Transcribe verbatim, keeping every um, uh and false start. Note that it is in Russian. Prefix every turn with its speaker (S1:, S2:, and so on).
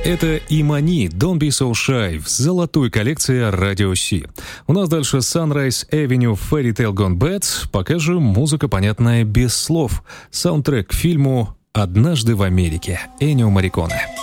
S1: Это Имани, Don't Be So Shy в золотой коллекции Radio C. У нас дальше Sunrise Avenue, Fairy Tale Gone Bad, пока же музыка, понятная без слов. Саундтрек к фильму «Однажды в Америке» Эннио Морриконе.